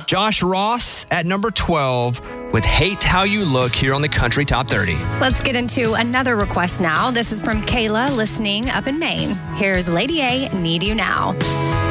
Josh Ross at number 12 with Hate How You Look here on the Country Top 30. Let's get into another request now. This is from Kayla listening up in Maine. Here's Lady A, Need You Now.